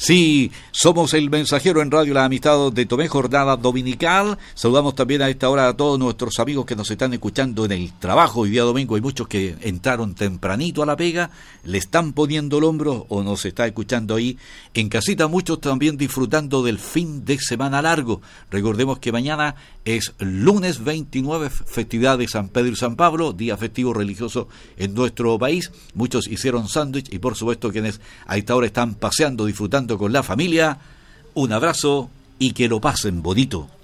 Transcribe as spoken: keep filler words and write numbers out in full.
Sí, somos el mensajero en Radio La Amistad de Tomé, jornada dominical. Saludamos también a esta hora a todos nuestros amigos que nos están escuchando en el trabajo. Hoy día domingo hay muchos que entraron tempranito a la pega, le están poniendo el hombro o nos está escuchando ahí en casita. Muchos también disfrutando del fin de semana largo. Recordemos que mañana es lunes veintinueve, festividad de San Pedro y San Pablo, día festivo religioso en nuestro país. Muchos hicieron sándwich y por supuesto quienes a esta hora están paseando, disfrutando con la familia. Un abrazo y que lo pasen bonito.